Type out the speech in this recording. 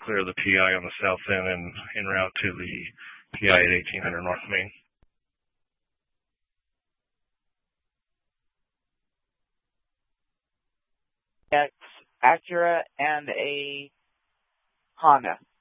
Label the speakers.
Speaker 1: clear the PI on the south end and en route to the PI at 1800 North Main.
Speaker 2: X Acura and a Honda.